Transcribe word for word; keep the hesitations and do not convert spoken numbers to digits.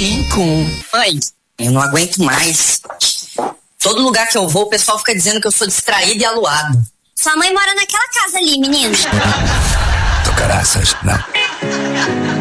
cinco. Mãe, eu não aguento mais. Todo lugar que eu vou, o pessoal fica dizendo que eu sou distraído e aluado. Sua mãe mora naquela casa ali, menino. Tô caraças, não.